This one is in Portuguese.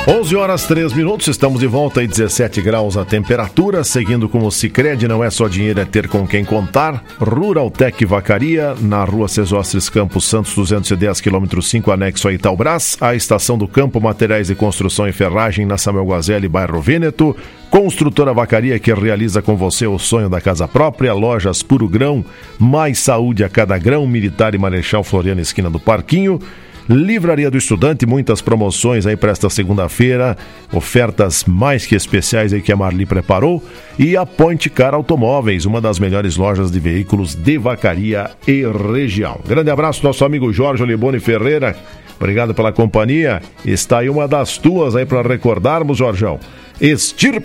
11 horas 3 minutos, estamos de volta, e 17 graus a temperatura, seguindo com o Sicredi, não é só dinheiro, é ter com quem contar. Ruraltec Vacaria, na rua Cesostres Campos Santos, 210, quilômetro 5, anexo a Itaubras. A Estação do Campo, materiais de construção e ferragem, na Samuel Guazelli, bairro Vêneto. Construtora Vacaria, que realiza com você o sonho da casa própria. Lojas Puro Grão, mais saúde a cada grão. Militar e Marechal Floriano, esquina do Parquinho. Livraria do Estudante, muitas promoções aí para esta segunda-feira, ofertas mais que especiais aí que a Marli preparou. E a Point Car Automóveis, uma das melhores lojas de veículos de Vacaria e região. Grande abraço, nosso amigo Jorge Olibone Ferreira, obrigado pela companhia. Está aí uma das tuas aí para recordarmos, Jorjão. Estirpe